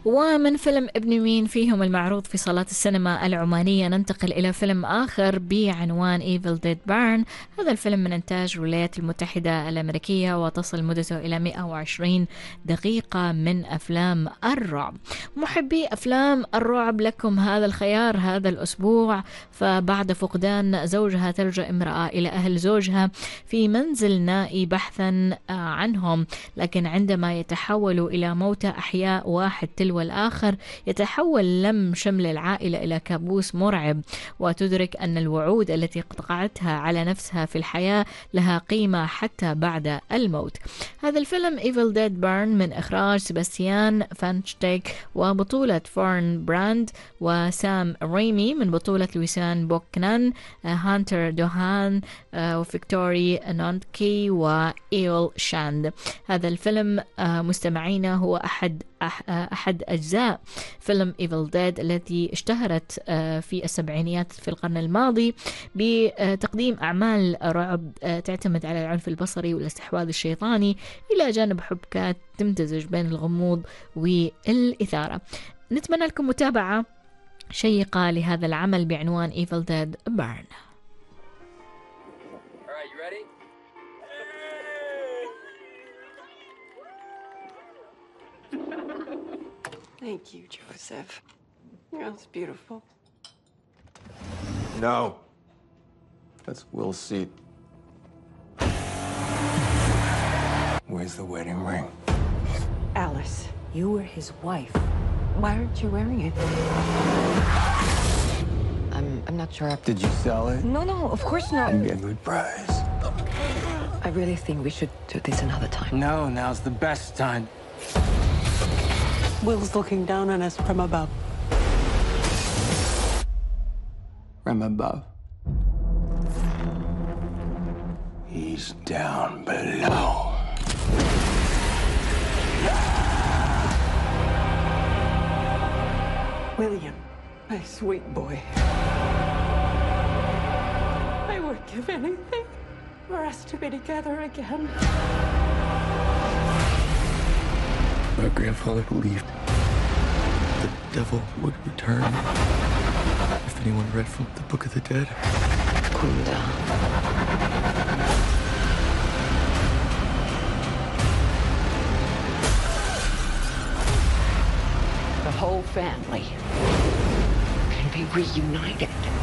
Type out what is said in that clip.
ومن فيلم ابن مين فيهم المعروض في صالات السينما العمانية ننتقل إلى فيلم آخر بعنوان Evil Dead Burn. هذا الفيلم من إنتاج الولايات المتحدة الأمريكية وتصل مدته إلى 120 دقيقة من أفلام الرعب. محبي أفلام الرعب لكم هذا الخيار هذا الأسبوع. فبعد فقدان زوجها تلجأ امرأة إلى أهل زوجها في منزل نائي بحثا عنهم، لكن عندما يتحولوا إلى موتى أحياء واحد تلو الآخر يتحول لم شمل العائلة إلى كابوس مرعب، وتدرك أن الوعود التي قطعتها على نفسها في الحياة لها قيمة حتى بعد الموت. هذا الفيلم Evil Dead Burn من إخراج سيباستيان فانشتيك وبطولة فورن براند وسام ريمي، من بطولة لويسان بوكنان، هانتر دوهان، وفيكتوري نونتكي وإيل شاند. هذا الفيلم مستمعينا هو أحد أجزاء فيلم Evil Dead التي اشتهرت في السبعينيات في القرن الماضي بتقديم أعمال رعب تعتمد على العنف البصري والاستحواذ الشيطاني إلى جانب حبكات تمتزج بين الغموض والإثارة. نتمنى لكم متابعة شيقة لهذا العمل بعنوان Evil Dead Burn. Thank you, Joseph. That's beautiful. No. That's Will's seat. Where's the wedding ring? Alice, you were his wife. Why aren't you wearing it? I'm not sure. Did you sell it? No, of course not. I'd get a good price. I really think we should do this another time. No, now's the best time. Will's looking down on us from above. From above. He's down below. William, my sweet boy. I would give anything for us to be together again. My grandfather believed the devil would return if anyone read from the Book of the Dead. Cool down. The whole family can be reunited.